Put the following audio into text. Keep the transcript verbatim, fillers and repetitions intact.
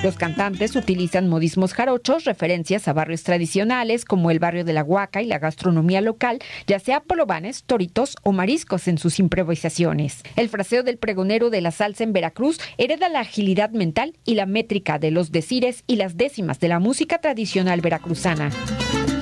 Los cantantes utilizan modismos jarochos, referencias a barrios tradicionales como el barrio de la Huaca y la gastronomía local, ya sea polovanes, toritos o mariscos en sus improvisaciones. El fraseo del pregonero de la salsa en Veracruz hereda la agilidad mental y la métrica de los decires y las décimas de la música tradicional veracruzana.